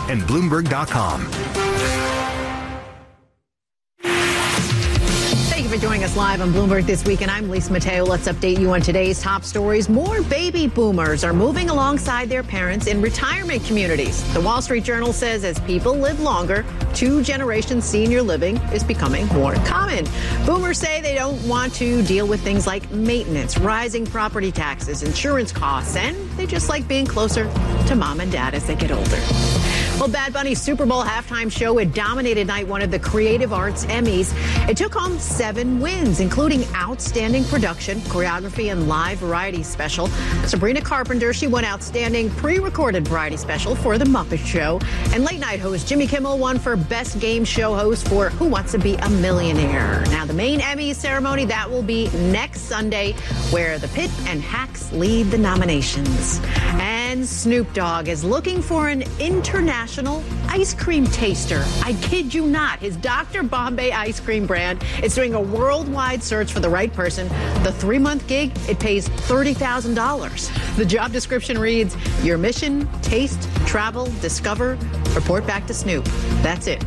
and Bloomberg.com. Thank you for joining us live on Bloomberg This Week, and I'm Lisa Mateo. Let's update you on today's top stories. More baby boomers are moving alongside their parents in retirement communities. The Wall Street Journal says as people live longer, two-generation senior living is becoming more common. Boomers say they don't want to deal with things like maintenance, rising property taxes, insurance costs, and they just like being closer to mom and dad as they get older. Well, Bad Bunny's Super Bowl halftime show had dominated night one of the Creative Arts Emmys. It took home 7 wins, including Outstanding Production, Choreography, and Live Variety Special. Sabrina Carpenter, she won Outstanding Pre-Recorded Variety Special for The Muppet Show. And late night host Jimmy Kimmel won for Best Game Show Host for Who Wants to Be a Millionaire. Now, the main Emmys ceremony, that will be next Sunday, where The Pit and Hacks lead the nominations. And Snoop Dogg is looking for an international ice cream taster. I kid you not. His Dr. Bombay ice cream brand is doing a worldwide search for the right person. The 3-month gig, it pays $30,000. The job description reads, your mission, taste, travel, discover, report back to Snoop. That's it.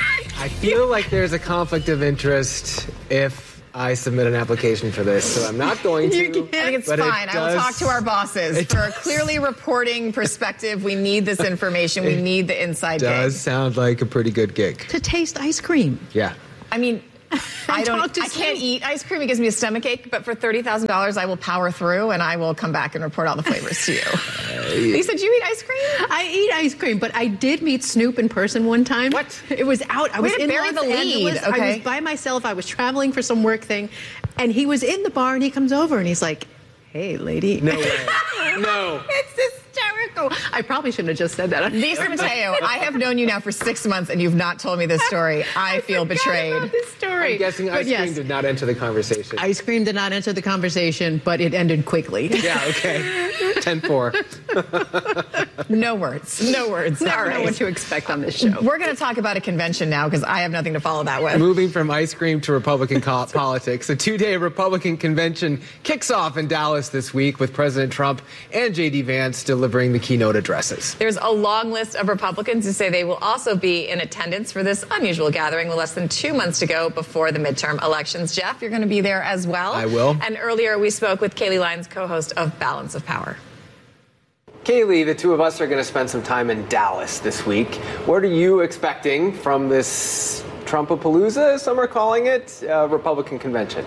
I feel like there's a conflict of interest if I submit an application for this, so I'm not going to. I think it's fine. I will talk to our bosses. For a clearly reporting perspective, we need this information. We need the inside gig. It does sound like a pretty good gig. To taste ice cream. Yeah. I mean, I can't eat ice cream. It gives me a stomach ache. But for $30,000, I will power through, and I will come back and report all the flavors to you. Lisa, do you eat ice cream? I eat ice cream, but I did meet Snoop in person one time. What? It was out. I was in bury Los the lead. Angeles. Okay. I was by myself. I was traveling for some work thing, and he was in the bar, and he comes over, and he's like, hey, lady. No way. No. It's hysterical. I probably shouldn't have just said that. Lisa Mateo, I have known you now for 6 months, and you've not told me this story. I feel betrayed. About this story. I'm guessing ice cream did not enter the conversation. Ice cream did not enter the conversation, but it ended quickly. Yeah, okay. 10-4. No words. No words. Never All right. know what to expect on this show. We're going to talk about a convention now because I have nothing to follow that with. Moving from ice cream to Republican politics, a 2-day Republican convention kicks off in Dallas this week with President Trump and J.D. Vance delivering the keynote addresses. There's a long list of Republicans who say they will also be in attendance for this unusual gathering with less than 2 months to go before the midterm elections. Jeff, you're going to be there as well. I will. And earlier we spoke with Kayleigh Lyons, co-host of Balance of Power. Kayleigh, the two of us are going to spend some time in Dallas this week. What are you expecting from this Trumpapalooza, as some are calling it, Republican convention?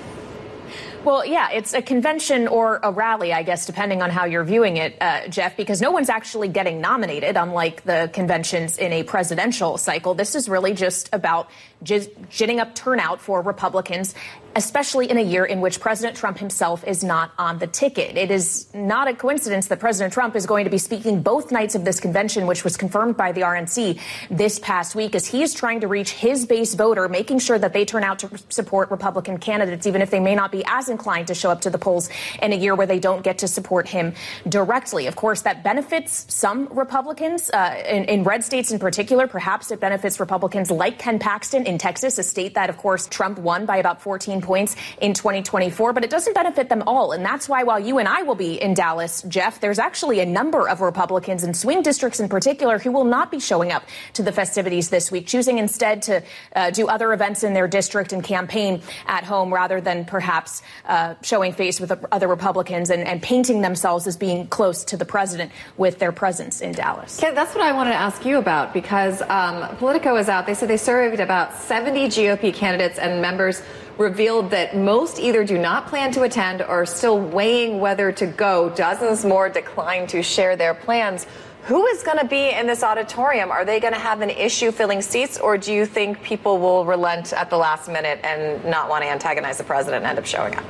Well, yeah, it's a convention or a rally, I guess, depending on how you're viewing it, Jeff, because no one's actually getting nominated, unlike the conventions in a presidential cycle. This is really just about ginning up turnout for Republicans, especially in a year in which President Trump himself is not on the ticket. It is not a coincidence that President Trump is going to be speaking both nights of this convention, which was confirmed by the RNC this past week, as he is trying to reach his base voter, making sure that they turn out to support Republican candidates, even if they may not be as inclined to show up to the polls in a year where they don't get to support him directly. Of course, that benefits some Republicans in red states in particular. Perhaps it benefits Republicans like Ken Paxton in Texas, a state that, of course, Trump won by about 14 points in 2024, but it doesn't benefit them all. And that's why while you and I will be in Dallas, Jeff, there's actually a number of Republicans in swing districts in particular who will not be showing up to the festivities this week, choosing instead to do other events in their district and campaign at home rather than perhaps showing face with other Republicans and painting themselves as being close to the president with their presence in Dallas. Okay, that's what I wanted to ask you about, because Politico is out. They said they surveyed about 70 GOP candidates, and members revealed that most either do not plan to attend or are still weighing whether to go. Dozens more declined to share their plans. Who is going to be in this auditorium? Are they going to have an issue filling seats, or do you think people will relent at the last minute and not want to antagonize the president and end up showing up?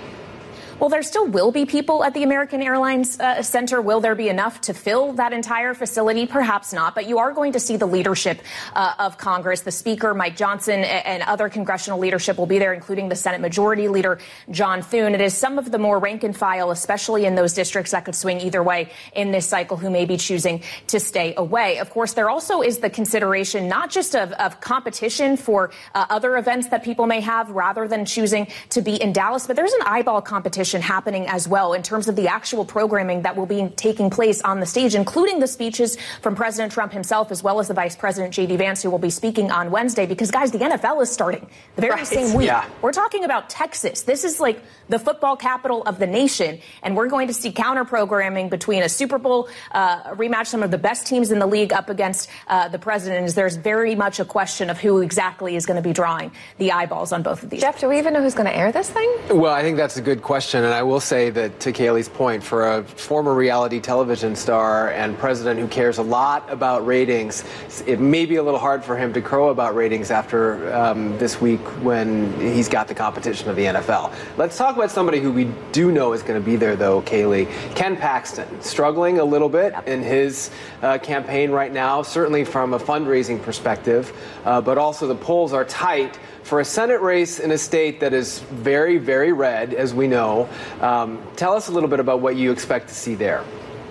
Well, there still will be people at the American Airlines Center. Will there be enough to fill that entire facility? Perhaps not. But you are going to see the leadership of Congress. The Speaker, Mike Johnson, and other congressional leadership will be there, including the Senate Majority Leader, John Thune. It is some of the more rank and file, especially in those districts that could swing either way in this cycle, who may be choosing to stay away. Of course, there also is the consideration not just of competition for other events that people may have rather than choosing to be in Dallas, but there's an eyeball competition competition happening as well in terms of the actual programming that will be taking place on the stage, including the speeches from President Trump himself, as well as the Vice President J.D. Vance, who will be speaking on Wednesday. Because, guys, the NFL is starting the very same week. Yeah. We're talking about Texas. This is like the football capital of the nation, and we're going to see counter-programming between a Super Bowl rematch, some of the best teams in the league up against the president. There's very much a question of who exactly is going to be drawing the eyeballs on both of these. Jeff, do we even know who's going to air this thing? Well, I think that's a good question, and I will say that, to Kaylee's point, for a former reality television star and president who cares a lot about ratings, it may be a little hard for him to crow about ratings after this week when he's got the competition of the NFL. Let's talk about somebody who we do know is going to be there, though, Kaylee. Ken Paxton, struggling a little bit in his campaign right now, certainly from a fundraising perspective, but also the polls are tight for a Senate race in a state that is very, very red, as we know. Tell us a little bit about what you expect to see there.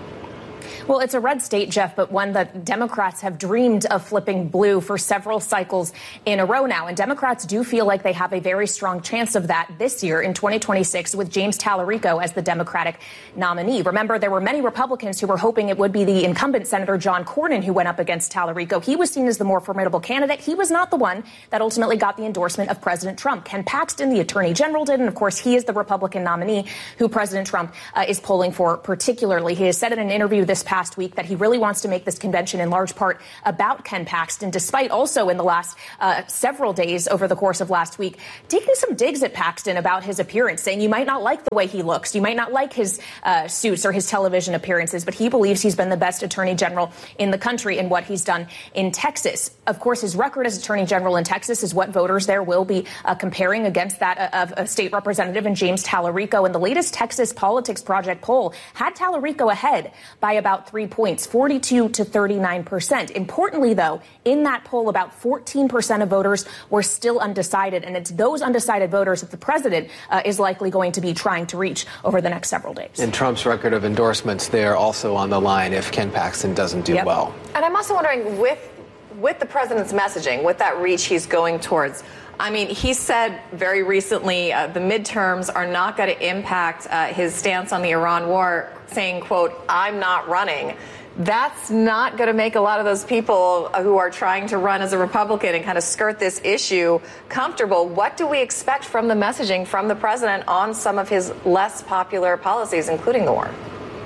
Well, it's a red state, Jeff, but one that Democrats have dreamed of flipping blue for several cycles in a row now. And Democrats do feel like they have a very strong chance of that this year in 2026 with James Talarico as the Democratic nominee. Remember, there were many Republicans who were hoping it would be the incumbent Senator John Cornyn who went up against Talarico. He was seen as the more formidable candidate. He was not the one that ultimately got the endorsement of President Trump. Ken Paxton, the attorney general, did. And of course, he is the Republican nominee who President Trump is polling for particularly. He has said in an interview this past week that he really wants to make this convention in large part about Ken Paxton, despite also in the last several days over the course of last week taking some digs at Paxton about his appearance, saying you might not like the way he looks, you might not like his suits or his television appearances, but he believes he's been the best attorney general in the country in what he's done in Texas. Of course, his record as attorney general in Texas is what voters there will be comparing against that of a state representative in James Talarico. And the latest Texas Politics Project poll had Talarico ahead by about 3 points, 42 to 39%. Importantly, though, in that poll, about 14% of voters were still undecided. And it's those undecided voters that the president is likely going to be trying to reach over the next several days. And Trump's record of endorsements there also on the line if Ken Paxton doesn't do well. And I'm also wondering, with the president's messaging, with that reach he's going towards, I mean, he said very recently the midterms are not going to impact his stance on the Iran war, saying, quote, I'm not running. That's not going to make a lot of those people who are trying to run as a Republican and kind of skirt this issue comfortable. What do we expect from the messaging from the president on some of his less popular policies, including the war?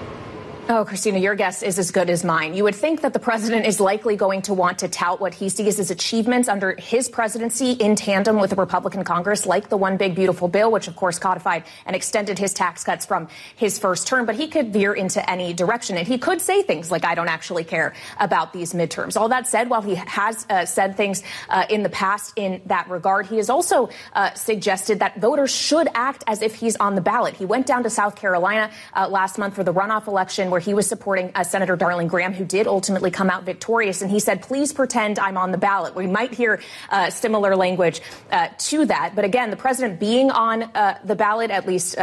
Oh, Christina, your guess is as good as mine. You would think that the president is likely going to want to tout what he sees as achievements under his presidency in tandem with the Republican Congress, like the One Big Beautiful Bill, which, of course, codified and extended his tax cuts from his first term. But he could veer into any direction, and he could say things like, I don't actually care about these midterms. All that said, while he has said things in the past in that regard, he has also suggested that voters should act as if he's on the ballot. He went down to South Carolina last month for the runoff election, where he was supporting Senator Darling Graham, who did ultimately come out victorious. And he said, please pretend I'm on the ballot. We might hear similar language to that. But again, the president being on the ballot, at least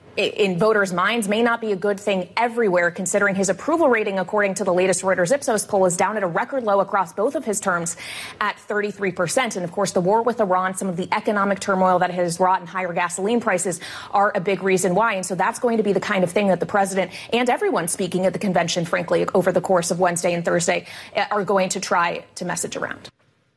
in voters' minds, may not be a good thing everywhere, considering his approval rating, according to the latest Reuters Ipsos poll, is down at a record low across both of his terms at 33%. And of course, the war with Iran, some of the economic turmoil that has wrought in higher gasoline prices are a big reason why. And so that's going to be the kind of thing that the president and everyone speaking at the convention, frankly, over the course of Wednesday and Thursday are going to try to message around.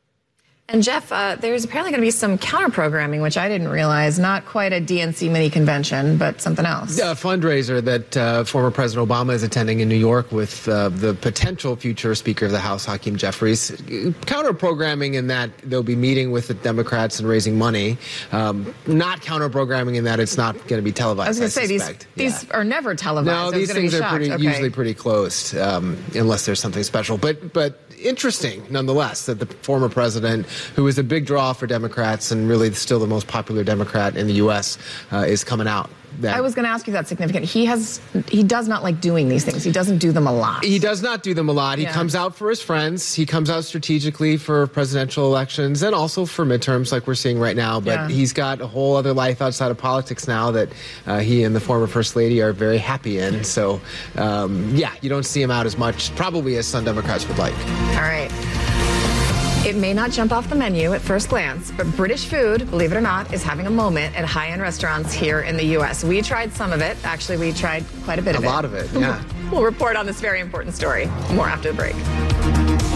And Jeff, there's apparently going to be some counter-programming, which I didn't realize. Not quite a DNC mini convention, but something else. A fundraiser that former President Obama is attending in New York with the potential future Speaker of the House, Hakeem Jeffries. Counter-programming in that they'll be meeting with the Democrats and raising money. Not counter-programming in that it's not going to be televised. I was going to say, these are never televised. No, these things are usually pretty closed, unless there's something special. But interesting, nonetheless, that the former president, who is a big draw for Democrats and really still the most popular Democrat in the U.S., is coming out. I was going to ask you, that's significant. He does not like doing these things. He doesn't do them a lot. He does not do them a lot. He comes out for his friends. He comes out strategically for presidential elections and also for midterms like we're seeing right now. But he's got a whole other life outside of politics now that he and the former First Lady are very happy in. So, you don't see him out as much, probably as some Democrats would like. All right. It may not jump off the menu at first glance, but British food, believe it or not, is having a moment at high-end restaurants here in the U.S. We tried some of it. Actually, we tried quite a bit of it. A lot of it, yeah. We'll report on this very important story. More after the break.